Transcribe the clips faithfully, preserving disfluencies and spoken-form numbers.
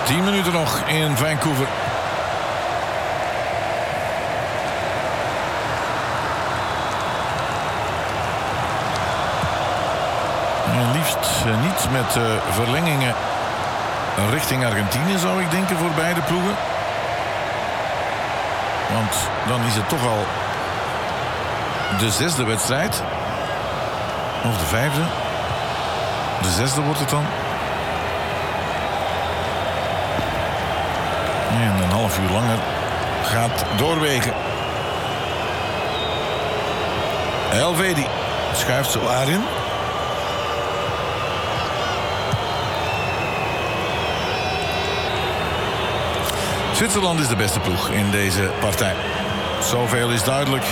tien minuten nog in Vancouver. En liefst niet met uh, verlengingen richting Argentinië, zou ik denken, voor beide ploegen. Want dan is het toch al de zesde wedstrijd. Of de vijfde. De zesde wordt het dan. En een half uur langer gaat doorwegen. Elvedi schuift zo in. Zwitserland is de beste ploeg in deze partij. Zoveel is duidelijk.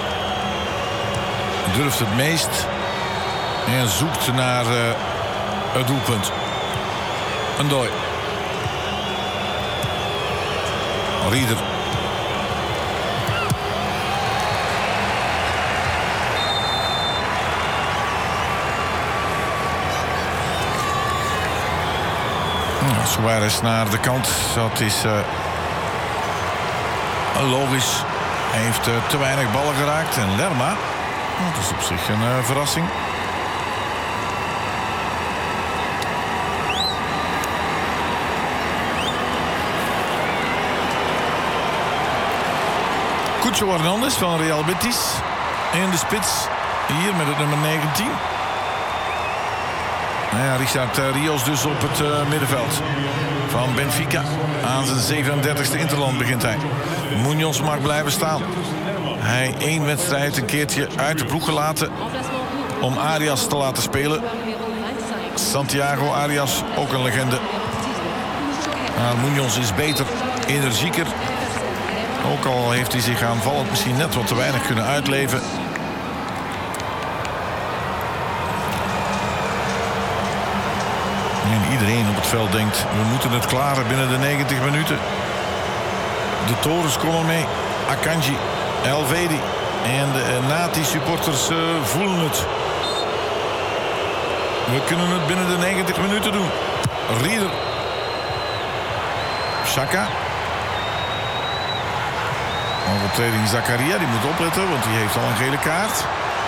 Durft het meest. En zoekt naar uh, het doelpunt. Een dooi. Rieder. Nou, Suarez naar de kant. Dat is uh, logisch. Hij heeft uh, te weinig ballen geraakt. En Lerma, dat is op zich een uh, verrassing. Cucho Hernandez van Real Betis in de spits. Hier met het nummer negentien. Nou ja, Richard Rios dus op het uh, middenveld van Benfica. Aan zijn zevenendertigste interland begint hij. Munoz mag blijven staan. Hij één wedstrijd een keertje uit de ploeg gelaten om Arias te laten spelen. Santiago Arias, ook een legende. Maar Munoz is beter, energieker. Ook al heeft hij zich aanvallend misschien net wat te weinig kunnen uitleven. En iedereen op het veld denkt, we moeten het klaren binnen de negentig minuten. De torens komen mee. Akanji, Elvedi en de Nati-supporters uh, voelen het. We kunnen het binnen de negentig minuten doen. Rieder. Xhaka. Overtreding Zakaria, die moet opletten, want die heeft al een gele kaart.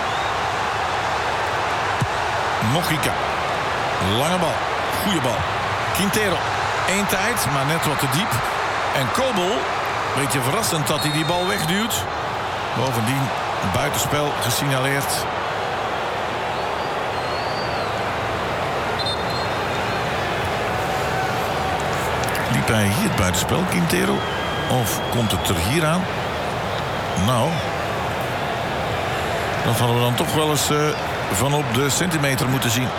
Mojica. Lange bal. Goeie bal. Quintero. Eén tijd, maar net wat te diep. En Kobel, beetje verrassend dat hij die bal wegduwt. Bovendien buitenspel gesignaleerd. Liep hij hier het buitenspel, Quintero? Of komt het er hier aan? Nou, dat hadden we dan toch wel eens uh, van op de centimeter moeten zien.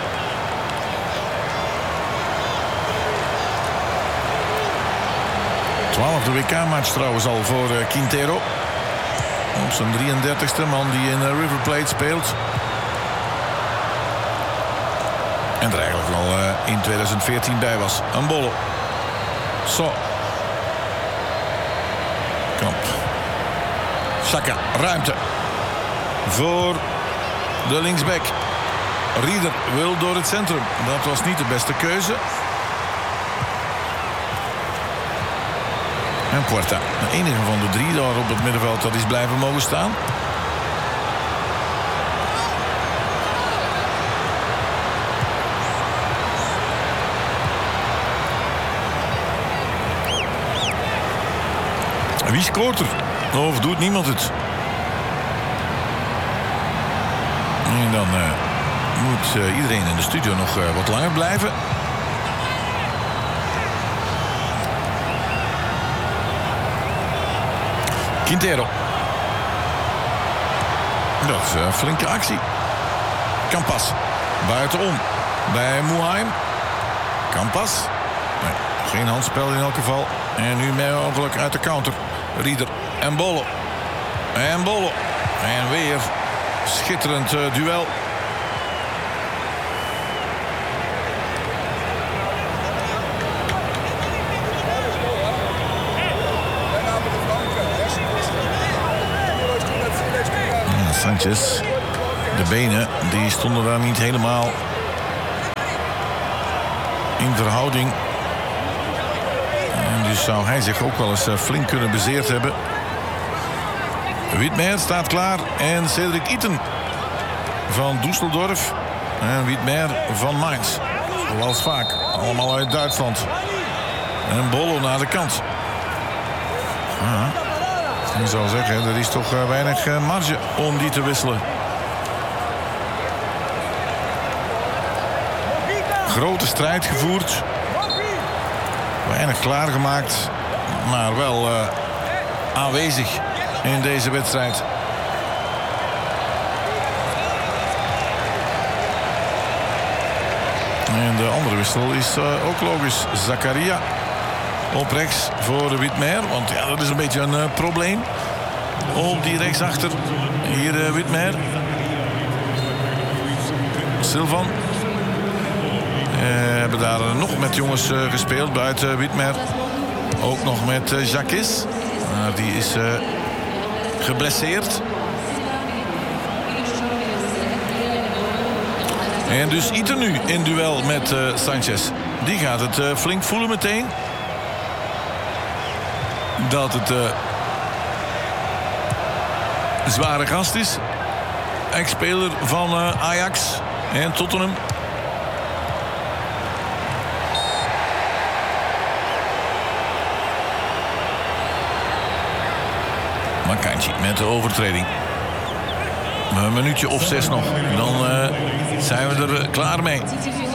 Twaalfde W K-match trouwens al voor uh, Quintero. Op zijn drieëndertigste, man die in uh, River Plate speelt. En er eigenlijk wel uh, in tweeduizend veertien bij was. Een Bolo. Zo. Kamp. Xhaka, ruimte. Voor de linksback. Rieder wil door het centrum. Dat was niet de beste keuze. En Puerta, de enige van de drie daar op het middenveld dat is blijven mogen staan. Wie scoort er? Of doet niemand het? En dan uh, moet uh, iedereen in de studio nog uh, wat langer blijven. Quintero. Dat is een flinke actie. Campas. Buitenom. Bij Muheim. Campas. Nee, geen handspel in elk geval. En nu mogelijk uit de counter. Rieder en Bolo. En Bolo. En weer schitterend uh, duel. Ja, Sanchez. De benen die stonden daar niet helemaal in verhouding En dus zou hij zich ook wel eens flink kunnen bezeerd hebben. Wiedmer staat klaar en Cedric Itten van Düsseldorf en Wiedmer van Mainz. Zoals vaak, allemaal uit Duitsland. En Bolo naar de kant. Ja, ik zou zeggen, er is toch weinig marge om die te wisselen. Grote strijd gevoerd. Weinig klaargemaakt, maar wel uh, aanwezig in deze wedstrijd. En de andere wissel is uh, ook logisch. Zakaria op rechts voor Wiedmer. Want ja, dat is een beetje een uh, probleem. Op die rechtsachter. Hier uh, Wiedmer. Silvan. We uh, hebben daar uh, nog met jongens uh, gespeeld buiten uh, Wiedmer. Ook nog met uh, Jacques. Uh, die is uh, geblesseerd. En dus Itten nu in duel met uh, Sanchez. Die gaat het uh, flink voelen meteen. Dat het uh, zware gast is. Ex-speler van uh, Ajax en Tottenham. Akanji met de overtreding. Een minuutje of zes nog. Dan uh, zijn we er uh, klaar mee.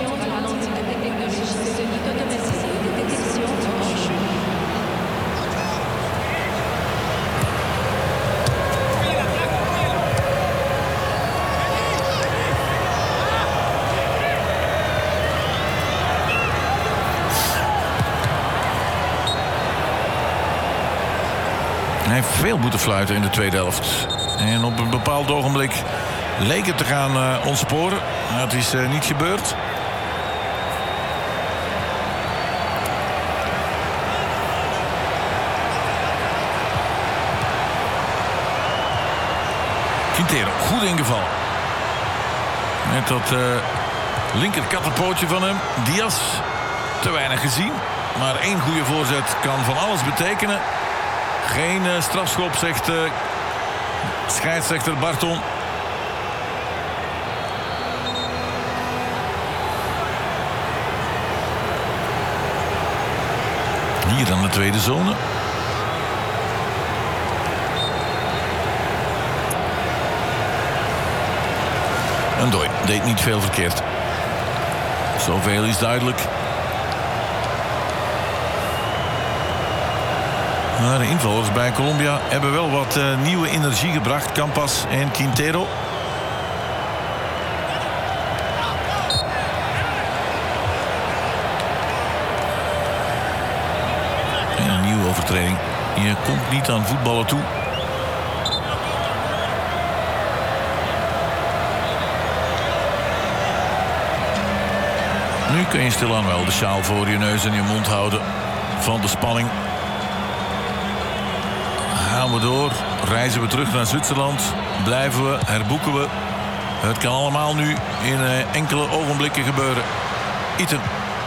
Hij heeft veel moeten fluiten in de tweede helft. En op een bepaald ogenblik leek het te gaan uh, ontsporen. Dat is uh, niet gebeurd. Quintero, goed ingevallen. Met dat uh, linker kattenpootje van hem. Diaz, te weinig gezien. Maar één goede voorzet kan van alles betekenen. Geen uh, strafschop, zegt uh, scheidsrechter Barton. Hier dan de tweede zone. En Dooi deed niet veel verkeerd. Zoveel is duidelijk. Maar de invallers bij Colombia hebben wel wat uh, nieuwe energie gebracht. Campas en Quintero. En een nieuwe overtreding. Je komt niet aan voetballen toe. Nu kun je stilaan wel de sjaal voor je neus en je mond houden van de spanning. Gaan we door, reizen we terug naar Zwitserland, blijven we, herboeken we. Het kan allemaal nu in uh, enkele ogenblikken gebeuren. Itten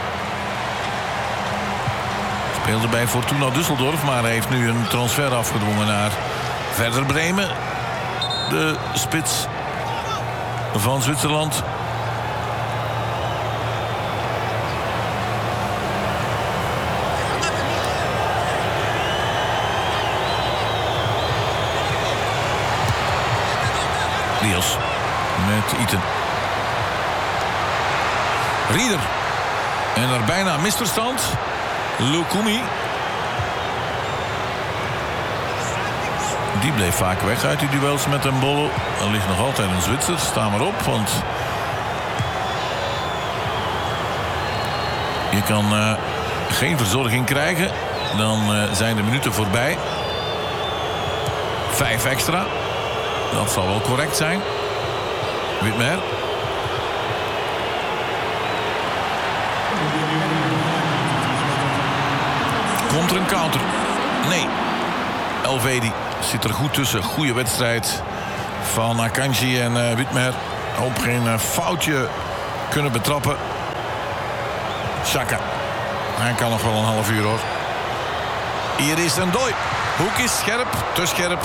speelde bij Fortuna Düsseldorf, maar heeft nu een transfer afgedwongen naar Werder Bremen. De spits van Zwitserland. Diaz met Itten. Rieder. En er bijna misverstand. Lukumi. Die bleef vaak weg uit die duels met een Bolo. Er ligt nog altijd een Zwitser. Sta maar op, want je kan uh, geen verzorging krijgen. Dan uh, zijn de minuten voorbij. Vijf extra. Dat zal wel correct zijn. Wiedmer. Komt er een counter? Nee. Elvedi zit er goed tussen. Goede wedstrijd van Akanji en uh, Wiedmer. Hoop geen uh, foutje kunnen betrappen. Xhaka. Hij kan nog wel een half uur hoor. Hier is een dooi. Hoek is scherp, te scherp.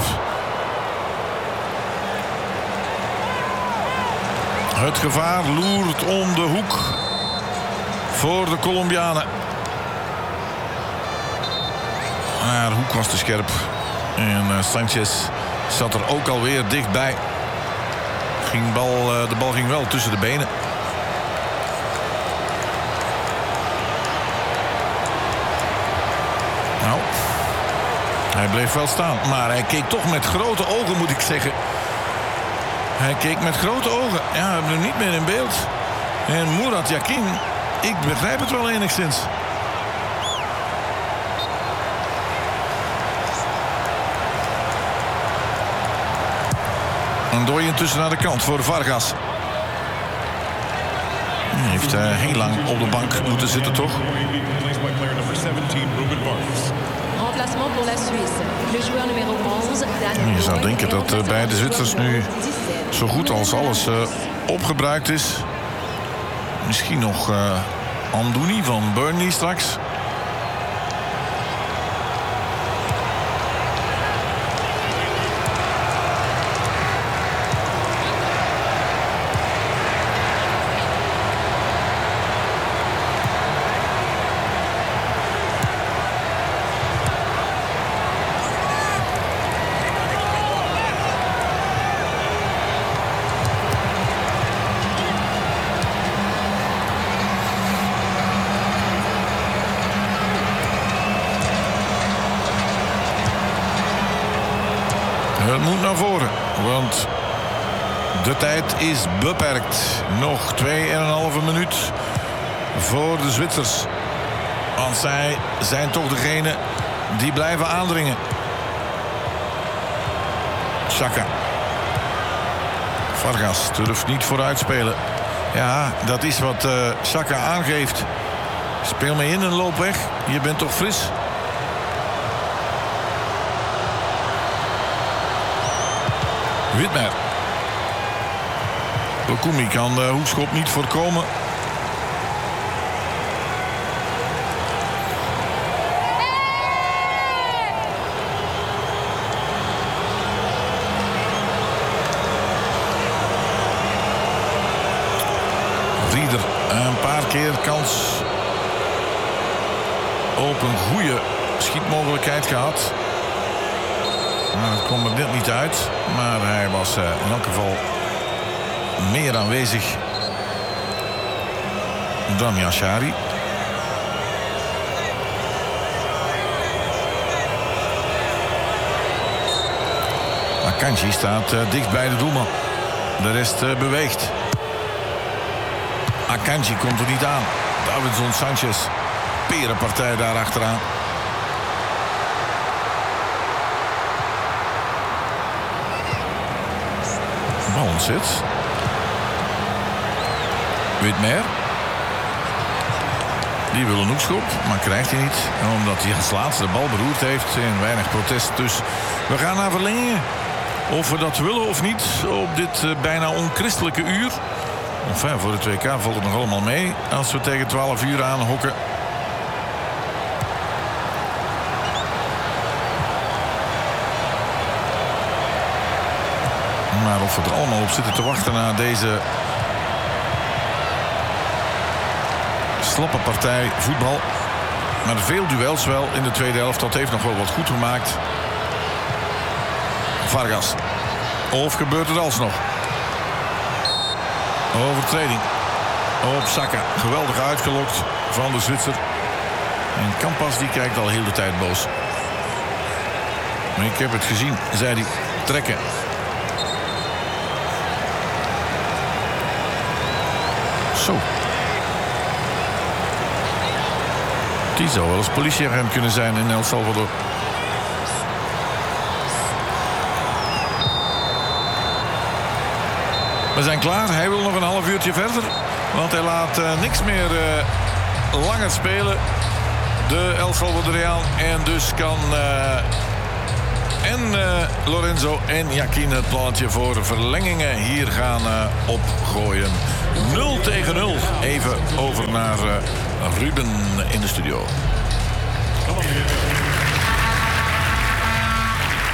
Het gevaar loert om de hoek voor de Colombianen. Maar hoek was te scherp. En uh, Sanchez zat er ook alweer dichtbij. Ging bal, uh, de bal ging wel tussen de benen. Nou, hij bleef wel staan. Maar hij keek toch met grote ogen, moet ik zeggen. Hij keek met grote ogen. Ja, we hebben hem niet meer in beeld. En Murat Yakin, ik begrijp het wel enigszins. Een dooi intussen naar de kant voor Vargas. Hij heeft uh, heel lang op de bank moeten zitten, toch? Je zou denken dat uh, bij de Zwitsers nu zo goed als alles uh, opgebruikt is. Misschien nog uh, Amdouni van Burnley straks. Het moet naar voren, want de tijd is beperkt. Nog twee en een halve minuut voor de Zwitsers. Want zij zijn toch degene die blijven aandringen. Xhaka. Vargas durft niet vooruit spelen. Ja, dat is wat uh, Xhaka aangeeft. Speel mee in en loop weg. Je bent toch fris? Widmer. Lokumi kan de hoekschop niet voorkomen. Rieder een paar keer kans op een goede schietmogelijkheid gehad. Nou, dat kwam er net niet uit. Maar hij was uh, in elk geval meer aanwezig dan Yashari. Akanji staat uh, dicht bij de doelman. De rest uh, beweegt. Akanji komt er niet aan. Davinson Sanchez. Perenpartij daar achteraan. Bal ontzet. Widmer. Die wil een hoekschop, maar krijgt hij niet. Omdat hij als laatste de bal beroerd heeft. En weinig protest. Dus we gaan naar verlengingen. Of we dat willen of niet. Op dit uh, bijna onchristelijke uur. Enfin, voor de twee K valt het nog allemaal mee. Als we tegen twaalf uur aan hokken. Maar of we er allemaal op zitten te wachten na deze slappe partij voetbal. Maar veel duels wel in de tweede helft. Dat heeft nog wel wat goed gemaakt. Vargas. Of gebeurt het alsnog? Overtreding op Saka. Geweldig uitgelokt van de Zwitser. En Campas die kijkt al heel de tijd boos. Ik heb het gezien, zei hij. Trekken. Zo. Die zou wel eens politieagent kunnen zijn in El Salvador. We zijn klaar. Hij wil nog een half uurtje verder. Want hij laat uh, niks meer uh, langer spelen. De El Salvadoriaan. En dus kan uh, en uh, Lorenzo en Yakin het plannetje voor verlengingen hier gaan uh, opgooien. nul tegen nul. Even over naar uh, Ruben in de studio.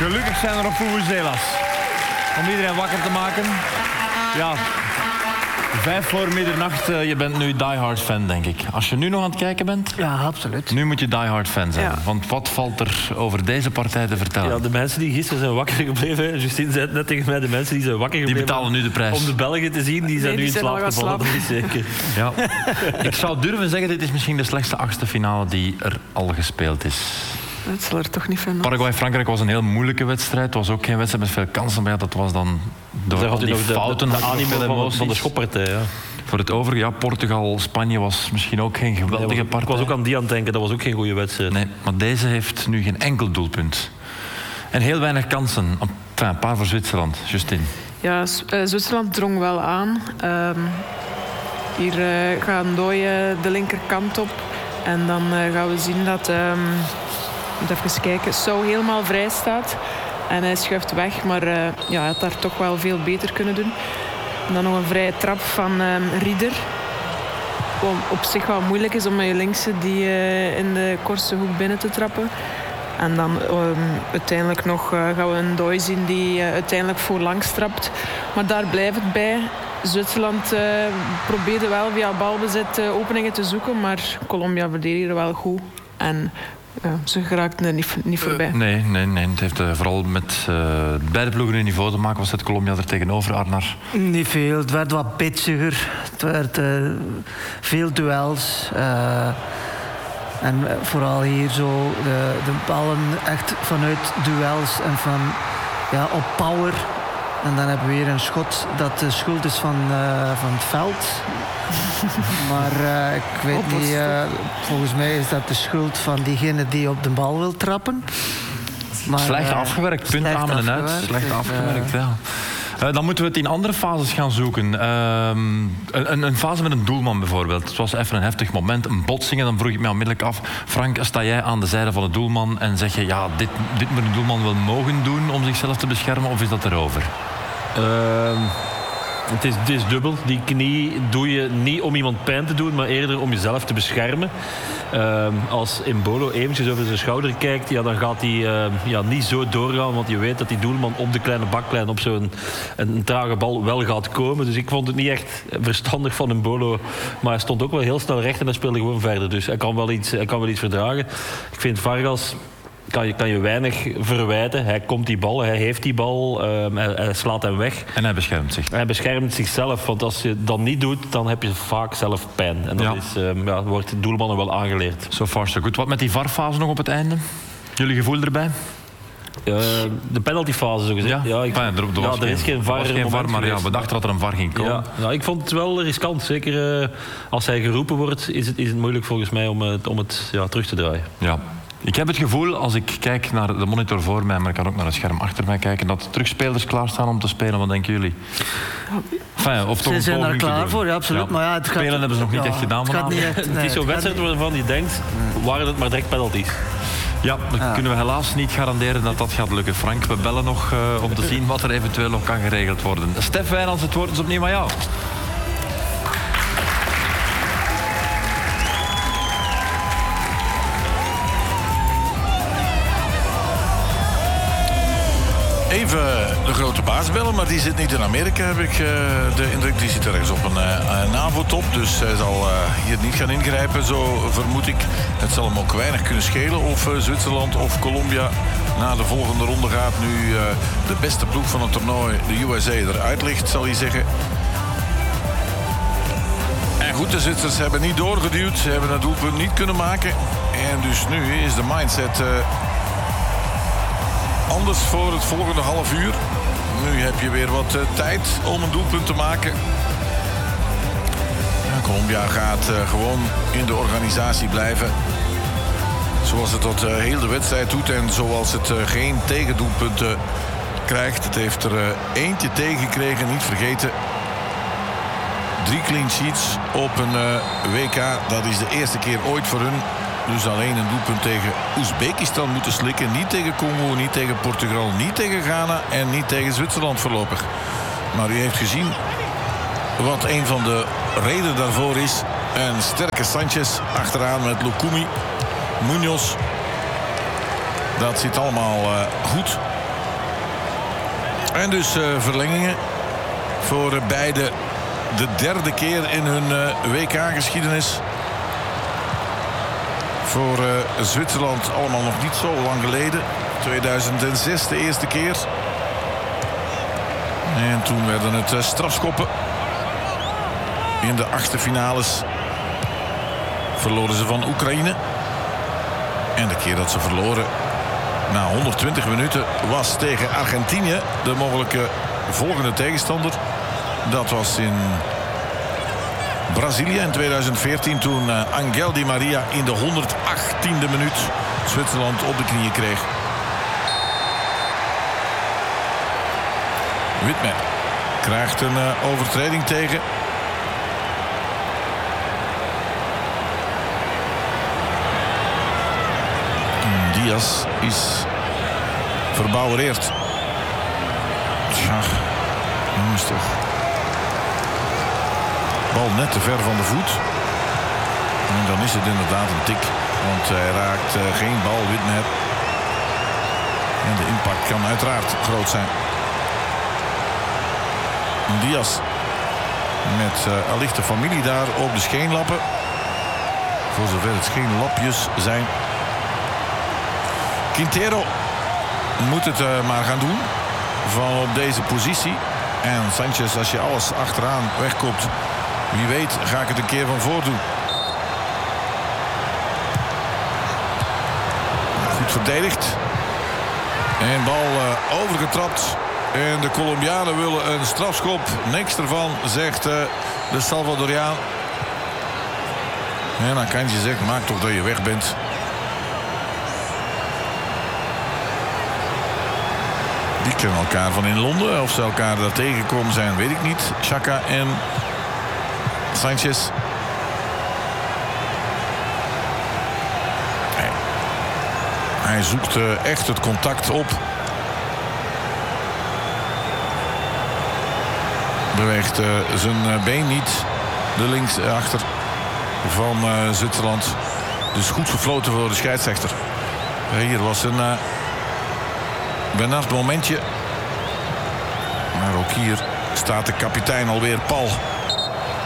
Gelukkig zijn er nog vuvuzela's. Om iedereen wakker te maken. Ja, vijf voor middernacht. Uh, je bent nu diehard fan, denk ik. Als je nu nog aan het kijken bent... Ja, absoluut. Nu moet je diehard fan zijn. Ja. Want wat valt er over deze partij te vertellen? Ja, de mensen die gisteren zijn wakker gebleven... Hè. Justine zei het net tegen mij, de mensen die zijn wakker gebleven... Die betalen nu de prijs. Om de Belgen te zien, die zijn nee, nu die in zijn slaap gevallen. Dat is zeker. Ja. Ik zou durven zeggen, dit is misschien de slechtste achtste finale die er al gespeeld is. Dat zal er toch niet van. Paraguay-Frankrijk was een heel moeilijke wedstrijd. Het was ook geen wedstrijd met veel kansen, maar ja, dat was dan door Daar al had u die nog de, fouten... de, de, had je nog animo veel van, emoties. van de schoppartij, ja. Voor het overige, ja, Portugal-Spanje was misschien ook geen geweldige Nee, partij. ik was ook aan die aan het denken, dat was ook geen goede wedstrijd. Nee, maar deze heeft nu geen enkel doelpunt. En heel weinig kansen. Enfin, een paar voor Zwitserland. Justine. Ja, uh, Zwitserland drong wel aan. Um, hier uh, gaat Ndoye de linkerkant op. En dan uh, gaan we zien dat... Um, even kijken. Sau helemaal vrij staat. En hij schuift weg. Maar uh, ja, hij had daar toch wel veel beter kunnen doen. En dan nog een vrije trap van um, Rieder. Wat op zich wel moeilijk is om met je linkse die uh, in de kortste hoek binnen te trappen. En dan um, uiteindelijk nog uh, gaan we een Ndoye zien die uh, uiteindelijk voorlangs trapt. Maar daar blijft het bij. Zwitserland uh, probeerde wel via balbezit uh, openingen te zoeken. Maar Colombia verdedigde wel goed. En ja, ze geraakten er niet, niet voorbij. Uh, nee, nee, nee, het heeft uh, vooral met uh, beide ploegen hun niveau te maken. Was het Colombia er tegenover, Arnar? Niet veel. Het werd wat pitziger. Het werd uh, veel duels. Uh, en uh, vooral hier zo de, de ballen echt vanuit duels en van ja, op power. En dan hebben we weer een schot dat de schuld is van, uh, van het veld. Maar uh, ik weet oh, niet, uh, volgens mij is dat de schuld van diegene die op de bal wil trappen. Maar, slecht uh, afgewerkt, punt aan en uit. Slecht dus, afgewerkt, uh, ja. Uh, dan moeten we het in andere fases gaan zoeken. Uh, een, een fase met een doelman bijvoorbeeld. Het was even een heftig moment, een botsing. Dan vroeg ik me onmiddellijk af, Frank, sta jij aan de zijde van de doelman en zeg je, ja, dit, dit moet een doelman wel mogen doen om zichzelf te beschermen, of is dat erover? Uh, het, is, het is dubbel. Die knie doe je niet om iemand pijn te doen, maar eerder om jezelf te beschermen. Uh, als Embolo eventjes over zijn schouder kijkt, ja, dan gaat hij uh, ja, niet zo doorgaan, want je weet dat die doelman op de kleine baklijn op zo'n een, een trage bal wel gaat komen. Dus ik vond het niet echt verstandig van Embolo, maar hij stond ook wel heel snel recht en hij speelde gewoon verder. Dus hij kan wel iets, hij kan wel iets verdragen. Ik vind Vargas... Kan je, kan je weinig verwijten. Hij komt die bal, hij heeft die bal, uh, hij, hij slaat hem weg. En hij beschermt zich. Hij beschermt zichzelf, want als je dat niet doet, dan heb je vaak zelf pijn. En dat ja. is, uh, ja, wordt de doelmannen wel aangeleerd. So far so good. Wat met die V A R-fase nog op het einde? Jullie gevoel erbij? Uh, de penaltyfase, zo gezegd. Ja, ja, ik, ja, er, er, ja, was er is geen V A R, geen V A R, maar ja, we dachten dat er een V A R ging komen. Ja, ja, ik vond het wel riskant. Zeker uh, als hij geroepen wordt, is het, is het moeilijk volgens mij om, uh, om het ja, terug te draaien. Ja. Ik heb het gevoel, als ik kijk naar de monitor voor mij, maar ik kan ook naar het scherm achter mij kijken, dat terugspelers klaarstaan om te spelen. Wat denken jullie? Enfin, of toch ze zijn er klaar voor, ja, absoluut. Ja. Maar ja, het gaat, spelen hebben ze nog niet ja, echt gedaan vanavond. Nee, het is zo'n wedstrijd waarvan je denkt, waren het maar direct penalties. Ja, dan ja. kunnen we helaas niet garanderen dat dat gaat lukken. Frank, we bellen nog uh, om te zien wat er eventueel nog kan geregeld worden. Stef Wijnands, het woord is opnieuw aan jou. Even de grote baas bellen, maar die zit niet in Amerika, heb ik uh, de indruk. Die zit ergens op een uh, NAVO-top, dus hij zal uh, hier niet gaan ingrijpen, zo vermoed ik. Het zal hem ook weinig kunnen schelen of uh, Zwitserland of Colombia na de volgende ronde gaat. Nu uh, de beste ploeg van het toernooi, de U S A, eruit ligt, zal hij zeggen. En goed, de Zwitsers hebben niet doorgeduwd. Ze hebben het doelpunt niet kunnen maken. En dus nu is de mindset... Uh, anders voor het volgende half uur. Nu heb je weer wat uh, tijd om een doelpunt te maken. Ja, Colombia gaat uh, gewoon in de organisatie blijven. Zoals het tot uh, heel de wedstrijd doet. En zoals het uh, geen tegendoelpunten krijgt. Het heeft er uh, eentje tegengekregen, niet vergeten. Drie clean sheets op een uh, W K. Dat is de eerste keer ooit voor hun. Dus alleen een doelpunt tegen Oezbekistan moeten slikken. Niet tegen Congo, niet tegen Portugal, niet tegen Ghana en niet tegen Zwitserland voorlopig. Maar u heeft gezien wat een van de redenen daarvoor is. Een sterke Sanchez achteraan met Lukumi, Munoz. Dat zit allemaal uh, goed. En dus uh, verlengingen voor uh, beide de derde keer in hun uh, W K-geschiedenis. Voor uh, Zwitserland allemaal nog niet zo lang geleden. tweeduizend zes de eerste keer. En toen werden het uh, strafschoppen. In de achtste finales verloren ze van Oekraïne. En de keer dat ze verloren na honderdtwintig minuten was tegen Argentinië. De mogelijke volgende tegenstander. Dat was in Brazilië in tweeduizend veertien. Toen uh, Angel Di Maria in de honderdachttiende minuut Zwitserland op de knieën kreeg. Whitmer krijgt een uh, overtreding tegen. Diaz is verbouwereerd. Tja, jongens toch. Bal net te ver van de voet. En dan is het inderdaad een tik. Want hij raakt uh, geen bal, Whitmer. En de impact kan uiteraard groot zijn. Diaz met uh, allicht de familie daar op de scheenlappen. Voor zover het scheenlapjes zijn. Quintero moet het uh, maar gaan doen van op deze positie. En Sanchez, als je alles achteraan wegkopt, wie weet ga ik het een keer van voordoen. Goed verdedigd. En bal uh, overgetrapt. En de Colombianen willen een strafschop. Niks ervan, zegt uh, de Salvadoriaan. En dan kan je zeggen, maak toch dat je weg bent. Die kennen elkaar van in Londen. Of ze elkaar daar tegengekomen zijn, weet ik niet. Xhaka en Sanchez. Nee. Hij zoekt uh, echt het contact op. Beweegt uh, zijn uh, been niet. De linksachter van uh, Zwitserland. Dus goed gefloten voor de scheidsrechter. Uh, hier was een uh, benard momentje. Maar ook hier staat de kapitein alweer pal.